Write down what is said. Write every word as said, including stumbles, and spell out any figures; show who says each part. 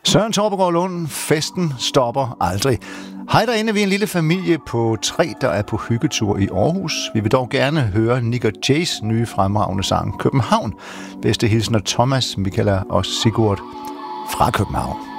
Speaker 1: Søren Torpegaard Lund, festen stopper aldrig. Hej derinde, vi er en lille familie på tre, der er på hyggetur i Aarhus. Vi vil dog gerne høre Nick og Jays nye fremragende sang København. Bedste hilsner Thomas, Michaela og Sigurd fra København.